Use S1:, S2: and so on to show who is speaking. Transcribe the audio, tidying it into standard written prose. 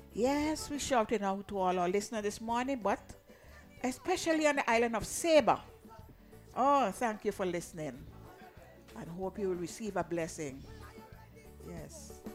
S1: Yes, we're shouting out to all our listeners this morning, but especially on the island of Saba. Oh, thank you for listening and hope you will receive a blessing. Yes.